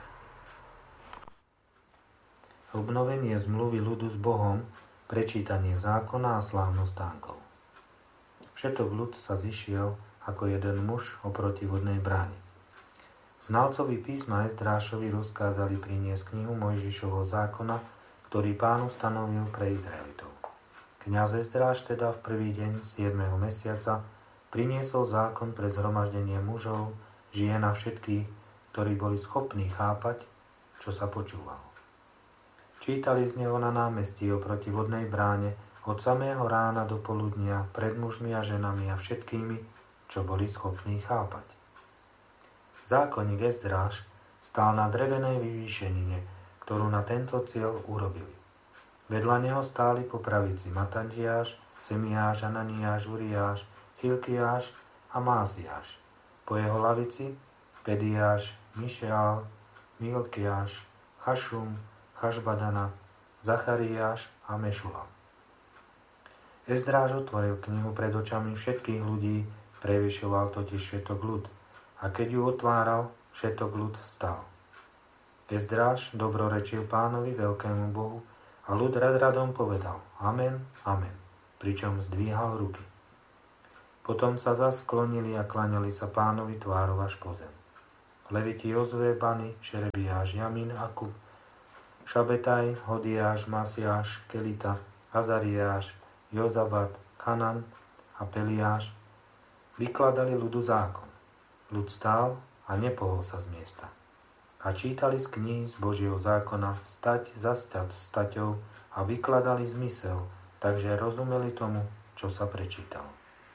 Obnovenie zmluvy ľudu s Bohom, prečítanie zákona a slávnostánkov. Všetok ľud sa zišiel ako jeden muž oproti vodnej bráni. Znalcovi písma Ezdrášovi rozkázali priniesť knihu Mojžišovho zákona, ktorý Pán ustanovil pre Izraelitov. Kňaz Ezdráš teda v prvý deň siedmeho mesiaca priniesol zákon pre zhromaždenie mužov, žien a všetkých, ktorí boli schopní chápať, čo sa počúvalo. Čítali z neho na námestí oproti vodnej bráne od samého rána do poludnia pred mužmi a ženami a všetkými, čo boli schopní chápať. Zákonník Ezdráš stál na drevenej vyvýšenine, ktorú na tento cieľ urobili. Vedľa neho stáli po pravici Mataniáš, Semiáš, Ananiáš, Uriáš, Hilkiáš a Máziáš. Po jeho lavici Pediáš, Mišeál, Milkiáš, Chašum, Chašbadana, Zachariáš a Mešulam. Ezdráž otvoril knihu pred očami všetkých ľudí, prevyšoval totiž všetok ľud. A keď ju otváral, všetok ľud vstal. Ezdráž dobrorečil Pánovi, veľkému Bohu, a ľud rad radom povedal Amen, Amen, pričom zdvíhal ruky. Potom sa zas sklonili a klaňali sa Pánovi tvárov až po zem. Leviti Jozue, Bani, Šerebiáš, Jamin, Akub, Šabetaj, Hodiáš, Masiáš, Kelita, Azariáš, Jozabat, Chanan a Peliáš vykladali ľudu zákon. Ľud stál a nepohol sa z miesta. A čítali z kníh z Božieho zákona stať za stať staťou a vykladali zmysel, takže rozumeli tomu, čo sa prečítalo.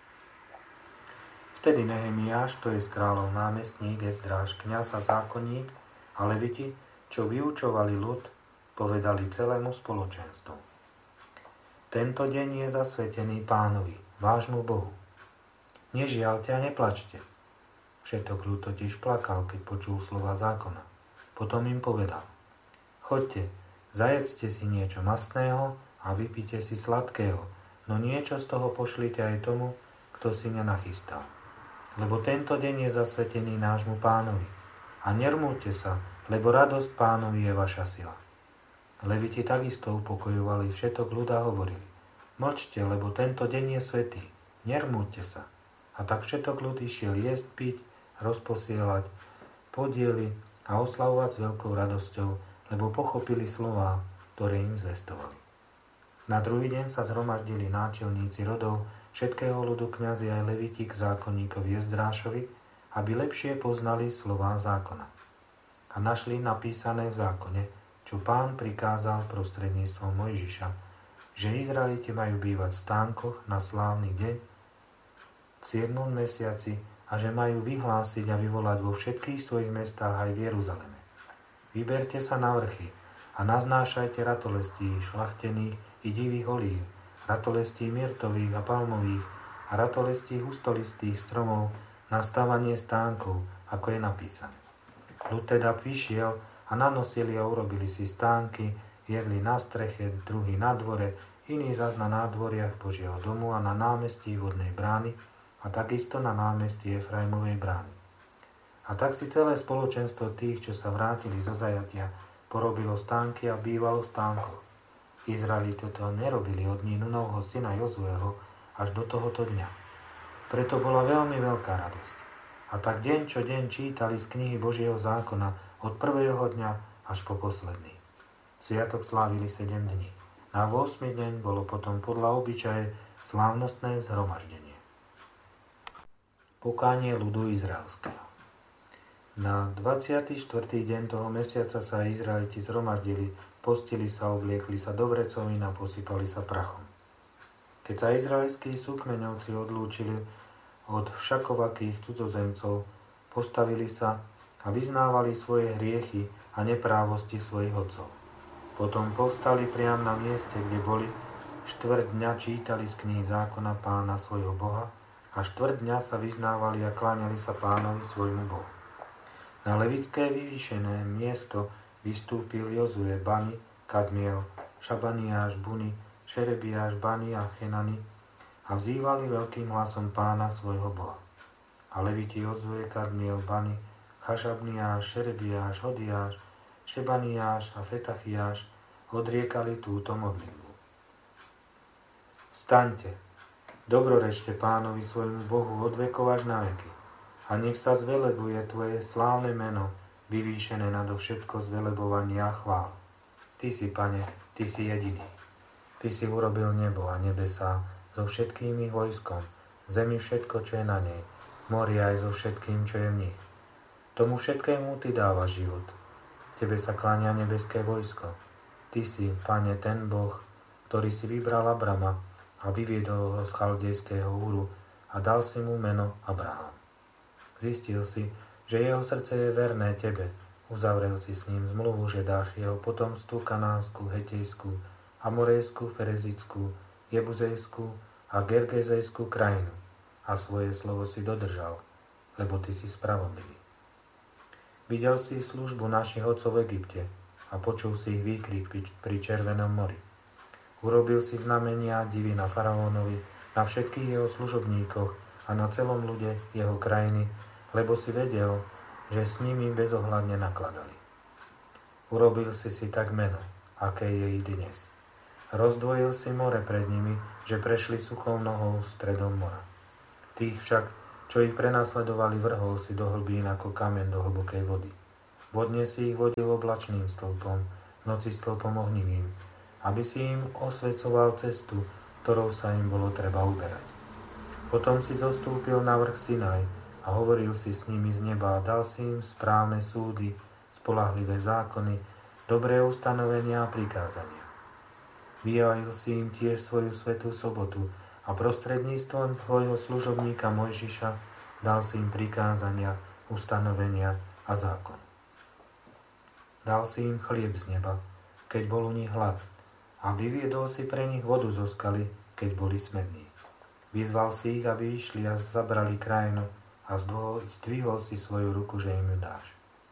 Vtedy Nehemiáš, to je kráľov námestník, Ezdráš, kňaz a zákonník a leviti, čo vyučovali ľud, povedali celému spoločenstvu. Tento deň je zasvetený Pánovi, vášmu Bohu. Nežiaľte a neplačte. Všetok ľud totiž plakal, keď počul slova zákona. Potom im povedal: Choďte, zajedzte si niečo mastného a vypite si sladkého, no niečo z toho pošlite aj tomu, kto si nenachystal. Lebo tento deň je zasvetený nášmu Pánovi. A nermúďte sa, lebo radosť Pánovi je vaša sila. Leviti takisto upokojovali všetok ľud a hovorili: Mlčte, lebo tento deň je svätý. Nermúďte sa. A tak všetok ľud išiel jesť, piť, rozposielať podiely a oslavovať s veľkou radosťou, lebo pochopili slová, ktoré im zvestovali. Na druhý deň sa zhromaždili náčelníci rodov všetkého ľudu, kňazi aj leviti k zákonníkovi Ezdrášovi, aby lepšie poznali slová zákona. A našli napísané v zákone, čo Pán prikázal prostredníctvom Mojžiša, že Izraeliti majú bývať v stánkoch na slávny deň v siedmom mesiaci a že majú vyhlásiť a vyvolať vo všetkých svojich mestách aj v Jeruzaleme. Vyberte sa na vrchy a naznášajte ratolestí šľachtených i divých olív, ratolestí myrtových a palmových a ratolestí hustolistých stromov na stavanie stánkov, ako je napísané. Ľud teda vyšiel a nanosili a urobili si stánky, jedli na streche, druhý na dvore, iní zas na nádvoriach Božieho domu a na námestí vodnej brány a takisto na námestí Efraimovej brány. A tak si celé spoločenstvo tých, čo sa vrátili zo zajatia, porobilo stánky a bývalo v stánkoch. Izraeliti to nerobili od dní Nunovho syna Jozueho až do tohoto dňa. Preto bola veľmi veľká radosť. A tak deň čo deň čítali z knihy Božieho zákona od prvého dňa až po posledný. Sviatok slávili sedem dní. Na ôsmy deň bolo potom podľa obyčaje slávnostné zhromaždenie. Pokánie ľudu izraelského. Na dvadsiaty štvrtý deň toho mesiaca sa Izraeliti zhromaždili, postili sa, obliekli sa do vrecovín a posypali sa prachom. Keď sa izraelskí súkmeňovci odlúčili od všakovakých cudzozemcov, postavili sa a vyznávali svoje hriechy a neprávosti svojich otcov. Potom povstali priam na mieste, kde boli, štvrť dňa čítali z kníh zákona Pána svojho Boha a štvrť dňa sa vyznávali a kláňali sa Pánovi svojmu Bohu. Na levické vyvýšené miesto vystúpil Jozue, Bani, Kadmiel, Šabaniáš, Buni, Šerebiáš, Bani a Chenani a vzývali veľkým hlasom Pána svojho Boha. A leviti Jozue, Kadmiel, Bani, Chašabniáš, Šerebiáš, Hodiáš, Šebaniáš a Fetachiáš odriekali túto modlitbu. Vstaňte, dobrorečte Pánovi svojmu Bohu od vekov až na veky. A nech sa zvelebuje Tvoje slávne meno, vyvýšené nadovšetko zvelebovania a chvál. Ty si, Pane, Ty si jediný. Ty si urobil nebo a nebesá so všetkým ich vojskom, zemi všetko, čo je na nej, mori aj so všetkým, čo je v nich. Tomu všetkému Ty dávaš život. Tebe sa kláňa nebeské vojsko. Ty si, Pane, ten Boh, ktorý si vybral Abrama a vyviedol ho z chaldejského úru a dal si mu meno Abraham. Zistil si, že jeho srdce je verné Tebe. Uzavrel si s ním zmluvu, že dáš jeho potomstvu kanánsku, hetejskú, amorejskú, ferezickú, jebuzejskú a gergezejskú krajinu. A svoje slovo si dodržal, lebo Ty si spravodlivý. Videl si službu našich otcov v Egypte a počul si ich výkrik pri Červenom mori. Urobil si znamenia a divy na faraónovi, na všetkých jeho služobníkoch a na celom ľude jeho krajiny, lebo si vedel, že s nimi bezohľadne nakladali. Urobil si si tak meno, aké je i dnes. Rozdvojil si more pred nimi, že prešli suchou nohou stredom mora. Tých však, čo ich prenasledovali, vrhol si do hlbín ako kameň do hlbokej vody. Vodne si ich vodil oblačným stĺpom, v noci stĺpom ohnivým, aby si im osvecoval cestu, ktorou sa im bolo treba uberať. Potom si zostúpil na vrch Sinaj a hovoril si s nimi z neba a dal si im správne súdy, spolahlivé zákony, dobré ustanovenia a prikázania. Vyjavil si im tiež svoju svätú sobotu a prostredníctvom tvojho služobníka Mojžiša dal si im prikázania, ustanovenia a zákon. Dal si im chlieb z neba, keď bol u nich hlad, a vyviedol si pre nich vodu zo skaly, keď boli smední. Vyzval si ich, aby išli a zabrali krajinu a zdvihol si svoju ruku, že im ju dáš.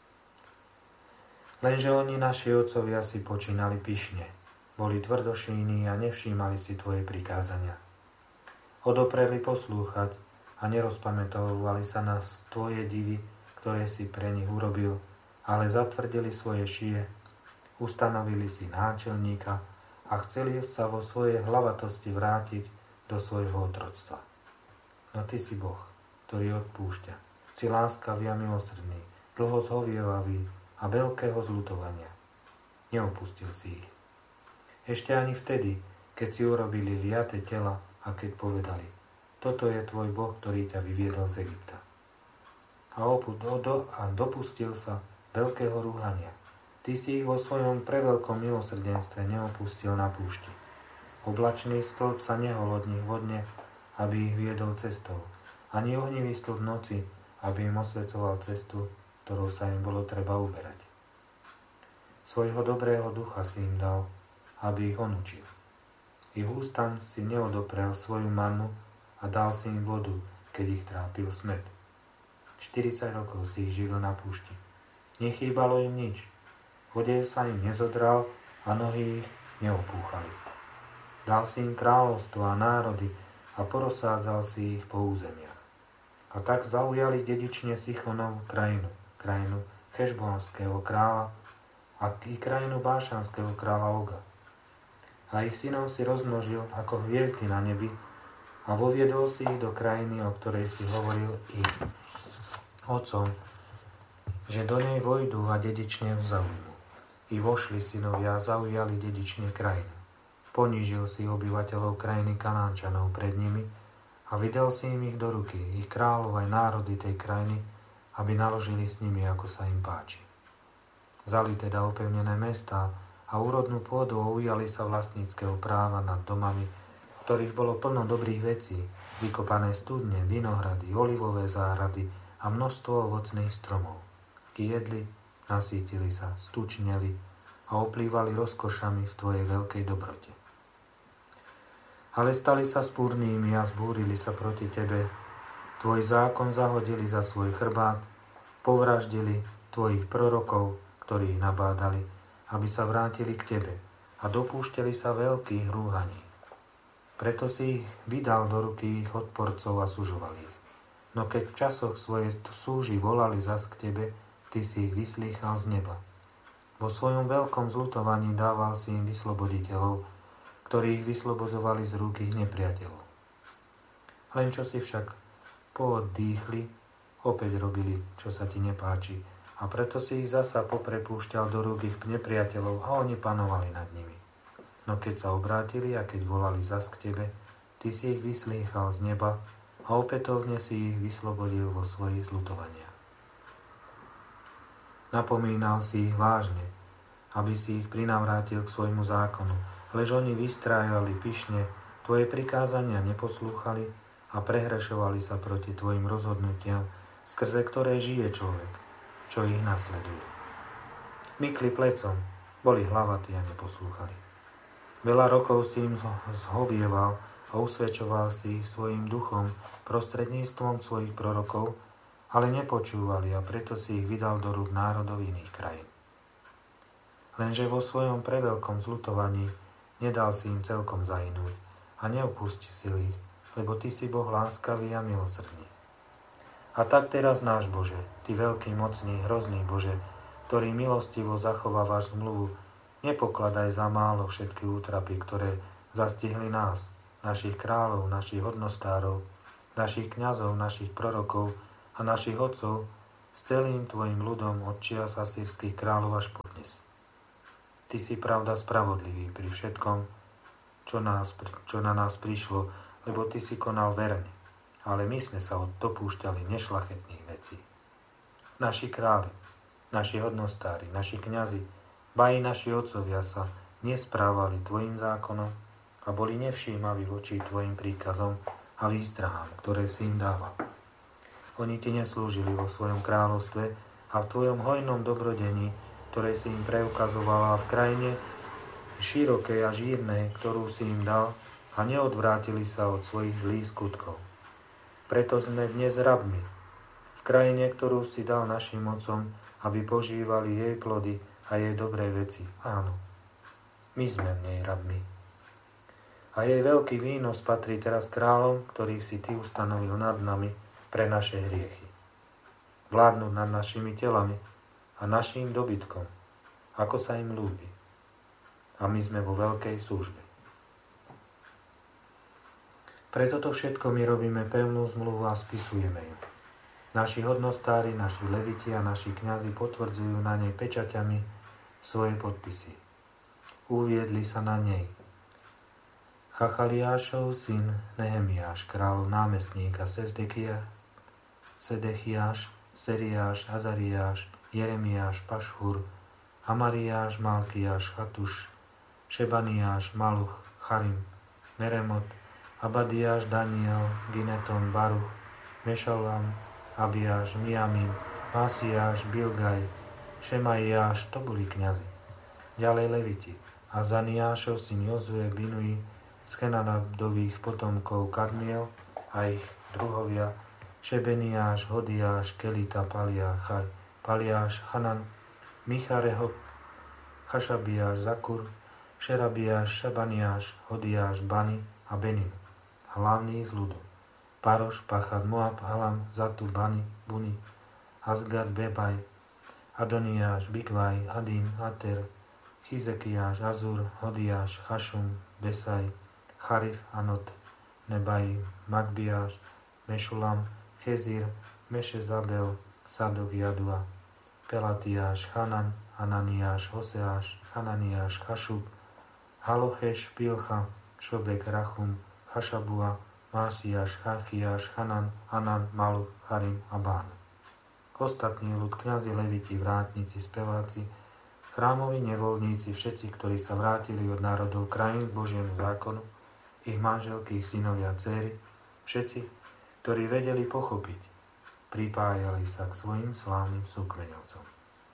Lenže oni, naši otcovia, si počínali pyšne, boli tvrdošíni a nevšímali si tvoje prikázania. Odopreli poslúchať a nerozpamätovali sa na tvoje divy, ktoré si pre nich urobil, ale zatvrdili svoje šije, ustanovili si náčelníka a chceli sa vo svojej hlavatosti vrátiť do svojho otroctva. No ty si Boh, ktorý odpúšťa, si láskavý a milosrdný, dlho zhovievavý a veľkého zľutovania. Neopustil si ich. Ešte ani vtedy, keď si urobili liaté tela a keď povedali, toto je tvoj Boh, ktorý ťa vyviedol z Egypta. A, oput, do, a dopustil sa veľkého rúhania. Ty si ich vo svojom preveľkom milosrdenstve neopustil na púšti. Oblačný stĺp sa nehol od nich vodne, aby ich viedol cestou. Ani ohnivý stĺp noci, aby im osvecoval cestu, ktorou sa im bolo treba uberať. Svojho dobrého ducha si im dal, aby ich on učil. Ich ústam si neodoprel svoju mannu a dal si im vodu, keď ich trápil smäd. štyridsať rokov si ich živil na púšti. Nechýbalo im nič. Odev sa im nezodral a nohy ich neopúchali. Dal si im kráľovstvo a národy a porozsádzal si ich po územiach. A tak zaujali dedične Sichonov krajinu, krajinu Chešbonského kráľa a i krajinu Bášanského kráľa Oga. A ich synov si rozmnožil ako hviezdy na nebi a voviedol si ich do krajiny, o ktorej si hovoril ich otcom, že do nej vojdu a dedične zaujmú. I vošli synovia a zaujali dedične krajinu. Ponížil si obyvateľov krajiny Kanánčanov pred nimi a vydal si im ich do ruky, ich kráľov aj národy tej krajiny, aby naložili s nimi, ako sa im páči. Vzali teda opevnené mestá a úrodnú pôdu a ujali sa vlastníckeho práva nad domami, ktorých bolo plno dobrých vecí, vykopané studne, vinohrady, olivové záhrady a množstvo ovocných stromov.Ky jedli, nasítili sa, stučneli a oplývali rozkošami v tvojej veľkej dobrote. Ale stali sa spúrnými a zbúrili sa proti tebe. Tvoj zákon zahodili za svoj chrbát, povraždili tvojich prorokov, ktorí ich nabádali, aby sa vrátili k tebe a dopúšťali sa veľkých rúhaní. Preto si ich vydal do ruky ich odporcov a sužoval ich. No keď v časoch svojej súži volali zas k tebe, ty si ich vyslýchal z neba. Vo svojom veľkom zľutovaní dával si im vysloboditeľov, ktorí ich vyslobozovali z rúk ich nepriateľov. Len čo si však pooddýchli, opäť robili, čo sa ti nepáči, a preto si ich zasa poprepúšťal do rúk ich nepriateľov a oni panovali nad nimi. No keď sa obrátili a keď volali zas k tebe, ty si ich vyslýchal z neba a opätovne si ich vyslobodil vo svojich zľutovaniach. Napomínal si ich vážne, aby si ich prinavrátil k svojmu zákonu, lež oni vystrájali pyšne, tvoje prikázania neposlúchali a prehrešovali sa proti tvojim rozhodnutiam, skrze ktoré žije človek, čo ich nasleduje. Mykli plecom, boli hlavatí a neposlúchali. Veľa rokov si im zhovieval a usvedčoval si ich svojim duchom prostredníctvom svojich prorokov, ale nepočúvali a preto si ich vydal do rúk národov iných krajín. Lenže vo svojom preveľkom zľutovaní nedal si im celkom zahynúť a neopustil ich, lebo ty si Boh láskavý a milosrdný. A tak teraz náš Bože, ty veľký, mocný, hrozný Bože, ktorý milostivo zachovávaš zmluvu, nepokladaj za málo všetky útrapy, ktoré zastihli nás, našich kráľov, našich hodnostárov, našich kňazov, našich prorokov a našich otcov s celým tvojim ľudom od čias asýrskych kráľov až po dnes. Ty si pravda spravodlivý pri všetkom, čo, nás, čo na nás prišlo, lebo ty si konal verne, ale my sme sa dopúšťali nešľachetných vecí. Naši králi, naši hodnostári, naši kňazi, ba i naši otcovia sa nesprávali tvojim zákonom a boli nevšímaví voči tvojim príkazom a výstrahám, ktoré si im dával. Oni ti neslúžili vo svojom kráľovstve a v tvojom hojnom dobrodení, ktoré si im preukazovala v krajine širokej a žírnej, ktorú si im dal, a neodvrátili sa od svojich zlých skutkov. Preto sme dnes rabmi, v krajine, ktorú si dal našim otcom, aby požívali jej plody a jej dobré veci. Áno, my sme v nej rabmi. A jej veľký výnos patrí teraz kráľom, ktorých si ty ustanovil nad nami pre naše hriechy. Vládnuť nad našimi telami a našim dobytkom, ako sa im ľúbi. A my sme vo veľkej službe. Preto to všetko my robíme pevnú zmluvu a spisujeme ju. Naši hodnostári, naši leviti a naši kňazi potvrdzujú na nej pečaťami svoje podpisy. Uviedli sa na nej Chachaliášov syn Nehemiáš, kráľov námestník a Sedekia, Sedechiáš, Seriáš, Azariáš, Jeremiáš, Pašhur, Amariáš, Malkiáš, Chatuš, Šebaniáš, Maluch, Charim, Meremot, Abadiáš, Daniel, Gineton, Baruch, Mešalam, Abiáš, Miamin, Masiáš, Bilgaj, Šemaiáš, to boli kňazi. Ďalej leviti, Azaniášov syn Jozue, Binui, z Chenanadových potomkov Kadmiel a ich druhovia, Šebeniáš, Hodiáš, Kelita, Paliáš, Paliáš, Hanan, Michareho, Chašabiáš, Zakur, Šerabiáš, Šabaniáš, Hodiáš, Bani a Benin, hlavní z ľudu. Paroš, Pachad, Moab, Halam, Zatu, Bani, Buni, Azgad, Bebaj, Adoniáš, Bigvaj, Adin, Ater, Chizekiáš, Azur, Hodiáš, Chašum, Besaj, Charif, Anot, Nebai, Magbiáš, Mešulam, Chezir, Mešezabel, Sadok, Jadua, Pelatiáš, Chanan, Ananiáš, Hoseáš, Hananiáš, Chašub, Halocheš, Pilcha, Šobek, Rachum, Chašabua, Másiáš, Chachiáš, Chanan, Anan, Maluch, Charim a Bán. Ostatní ľud, kňazi, leviti, vrátnici, speváci, chrámoví nevoľníci, všetci, ktorí sa vrátili od národov krajín k Božiemu zákonu, ich manželky, ich synovia, dcéry, všetci, ktorí vedeli pochopiť, pripájali sa k svojim slávnym súkmeňovcom.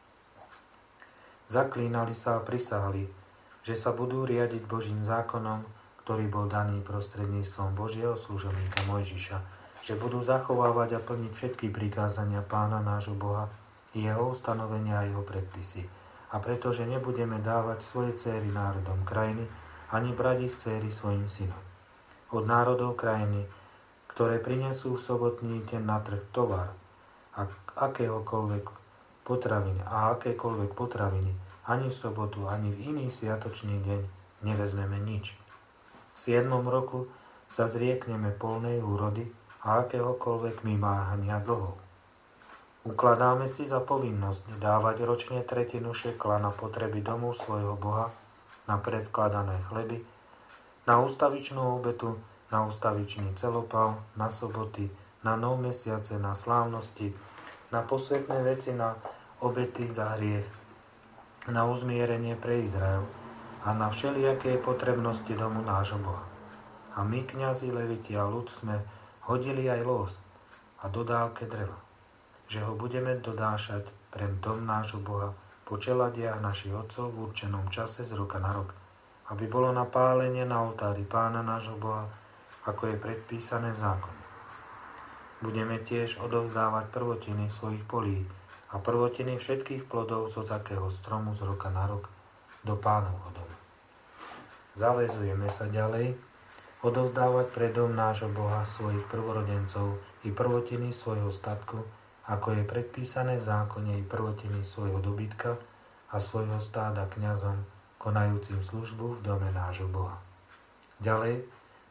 Zaklínali sa a prisahali, že sa budú riadiť Božím zákonom, ktorý bol daný prostredníctvom Božieho služobníka Mojžiša, že budú zachovávať a plniť všetky prikázania Pána nášho Boha, jeho ustanovenia a jeho predpisy. A pretože nebudeme dávať svoje céry národom krajiny, ani brať ich céry svojim synom. Od národov krajiny, ktoré prinesú v sobotný deň na trh tovar a akéhokoľvek potraviny a akékoľvek potraviny, ani v sobotu, ani v iný sviatočný deň nevezmeme nič. V siedmom roku sa zriekneme polnej úrody a akéhokoľvek vymáhania dlhov. Ukladáme si za povinnosť dávať ročne tretinu šekla na potreby domu svojho Boha, na predkladané chleby, na ústavičnú obetu, na ústavičný celopal, na soboty, na nov mesiace, na slávnosti, na posvetné veci, na obety za hriech, na uzmierenie pre Izrael a na všelijaké potrebnosti domu nášho Boha. A my, kňazi, leviti a ľud, sme hodili aj los a dodávke dreva, že ho budeme dodášať pre dom nášho Boha po čeladiach našich otcov v určenom čase z roka na rok, aby bolo na pálenie na oltári Pána nášho Boha, ako je predpísané v zákone. Budeme tiež odovzdávať prvotiny svojich polí a prvotiny všetkých plodov zo zakého stromu z roka na rok do Pánovho domu. Zaväzujeme sa ďalej odovzdávať pre dom nášho Boha svojich prvorodencov i prvotiny svojho statku, ako je predpísané v zákone, i prvotiny svojho dobytka a svojho stáda kňazom, konajúcim službu v dome nášho Boha. Ďalej,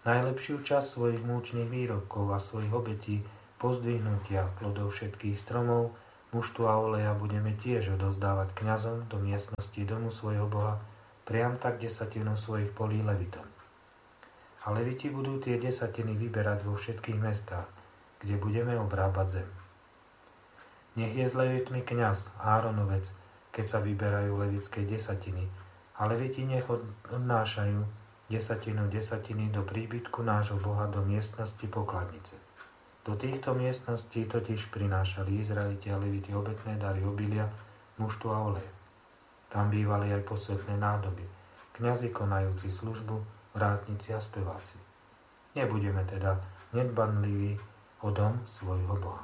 Najlepšiu časť svojich múčných výrobkov a svojich obetí, pozdvihnutia plodov všetkých stromov, muštu a oleja budeme tiež odozdávať kňazom do miestnosti domu svojho Boha, priam tak desatinu svojich polí levitom. A leviti budú tie desatiny vyberať vo všetkých mestách, kde budeme obrábať zem. Nech je s levitmi kňaz, Áronovec, keď sa vyberajú levitské desatiny, a leviti nech odnášajú desatinu desatiny do príbytku nášho Boha do miestnosti pokladnice. Do týchto miestností totiž prinášali Izraeliti a leviti obetné dary obilia, muštu a oleje. Tam bývali aj posvetné nádoby, kňazi konajúci službu, vrátnici a speváci. Nebudeme teda nedbanliví o dom svojho Boha.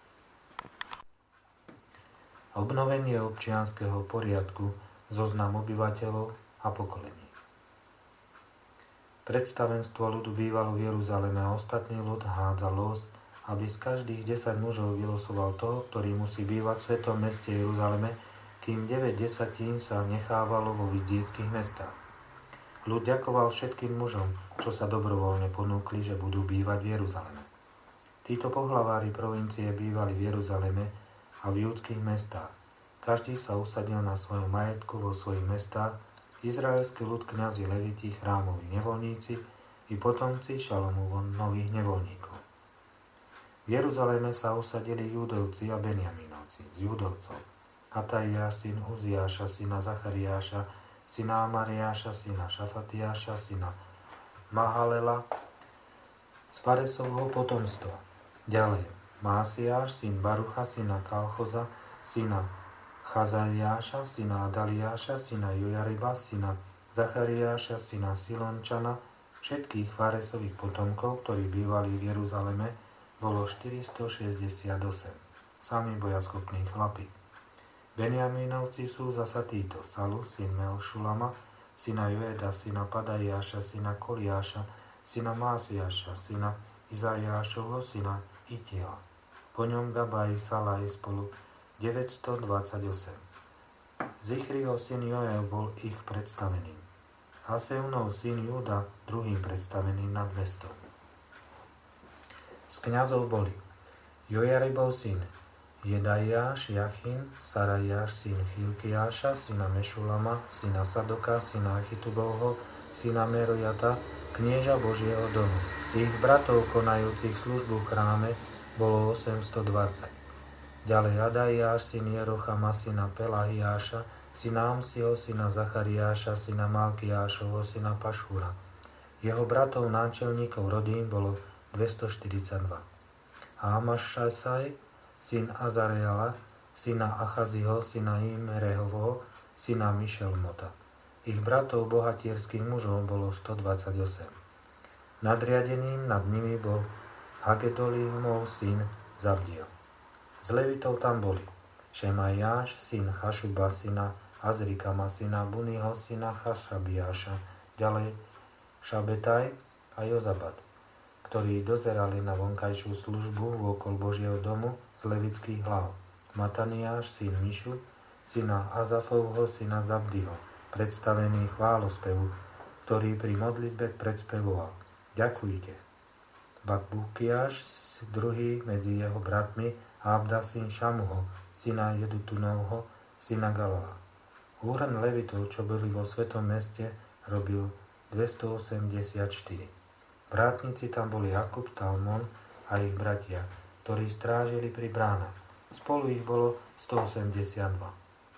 Obnovenie občianskeho poriadku, zoznam obyvateľov a pokolení. Predstavenstvo ľudu bývalo v Jeruzaleme a ostatný ľud hádzal los, aby z každých desať mužov vylosoval toho, ktorý musí bývať v svetom meste Jeruzaleme, kým deväť desatín sa nechávalo vo vidieckých mestách. Ľud ďakoval všetkým mužom, čo sa dobrovoľne ponúkli, že budú bývať v Jeruzaleme. Títo pohlavári provincie bývali v Jeruzaleme a v judských mestách. Každý sa usadil na svojom majetku vo svojich mestách, izraelský ľud, kňazi, leviti, chrámoví nevoľníci i potomci Šalomových nevoľníkov. V Jeruzaleme sa usadili Júdovci a Benjamínovci z Júdovcov. Atajáš, syn Uziáša, syna Zachariáša, syna Amariáša, syna Šafatiáša, syna Mahalela, z Faresovho potomstva. Ďalej, Másiáš, syn Barucha, syna Kalchoza, syna Chazariáša, syna Adaliáša, syna Jojariba, syna Zachariáša, syna Silončana, všetkých Faresových potomkov, ktorí bývali v Jeruzaleme, bolo štyristošesťdesiatosem. Sami bojaschopní chlapi. Benjamínovci sú zasa títo: Salu, syn Melšulama, syna Joeda, syna Padajáša, syna Koliáša, syna Másiáša, syna Izajášovho, syna Itiela. Po ňom Gabaj, Salaj spolu deväťstodvadsaťosem. Zichriho syn Joel bol ich predstaveným. Haseunov syn Júda druhým predstaveným nad mestom. Z kňazov boli Jojaribov syn Jedajáš, Jachin, Sarajáš syn Chilkiáša, syna Mešulama, syna Sadoka, syna Achitubovho, syna Merojata, knieža Božieho domu. Ich bratov konajúcich službu v chráme bolo osemstodvadsať. Ďalej Adajáš, syn Jerochama, syna Pelahiáša, syna Amsiho, syna Zachariáša, syna Malkiášovho, syna Pašúra. Jeho bratov náčelníkov rodín bolo dvestoštyridsaťdva. A Amašasaj, syn Azareala, syna Achaziho, syna Imrehovho, syna Mišelmota. Ich bratov bohatierských mužov bolo stodvadsaťosem. Nadriadeným nad nimi bol Hagedolímov syn Zabdiel. Z levitov tam boli Šemajáš, syn Chašuba, syna Azrikama, syna Buniho, syna Chašabiáša, ďalej Šabetaj a Jozabat, ktorí dozerali na vonkajšiu službu vôkol Božieho domu z levitských hlav. Mataniáš, syn Mišu, syna Azafovho, syna Zabdiho, predstavený chválospevu, ktorý pri modlitbe predspevoval: Ďakujte. Bakbukiáš, druhý medzi jeho bratmi, Abda, syn Šamuho, syna Jedutunovho, syna Galala. Úrad levitov, čo boli vo svetom meste, robil dvestoosemdesiatštyri. Vrátnici tam boli Jakub, Talmon a ich bratia, ktorí strážili pri bránach. Spolu ich bolo stoosemdesiatdva.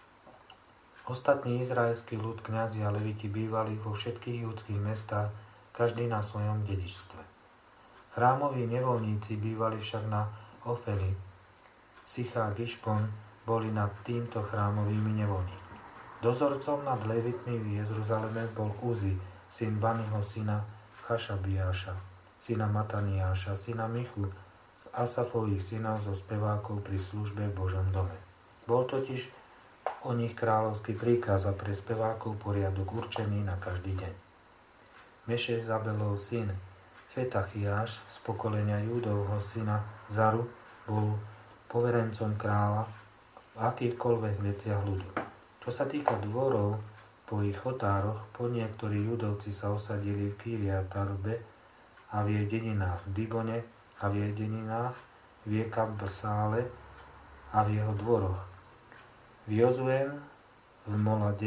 Ostatní izraelskí ľud, kňazi a leviti bývali vo všetkých judských mestách, každý na svojom dedičstve. Chrámoví nevoľníci bývali však na Ofeli. Sicha a Gišpon boli nad týmto chrámovými nevoľníkmi. Dozorcom nad levitmi v Jeruzaleme bol Uzi, syn Baniho, syna Chašabiáša, syna Mataniáša, syna Michu, z Asafových synov zo spevákov pri službe v Božom dome. Bol totiž o nich kráľovský príkaz a pre spevákov poriadok určený na každý deň. Mešezabelov syn Fetachiáš z pokolenia Júdovho syna Zaru bol poverencom kráľa v akýchkoľvek veciach ľudu. Čo sa týka dvorov, po ich otároch, po niektorí Judovci sa osadili v Kiriatarbe, a v jej dedinách, v Dibone a v jej dedinách, v Jekabsále a v jeho dvoroch, v Jozuem, v Molade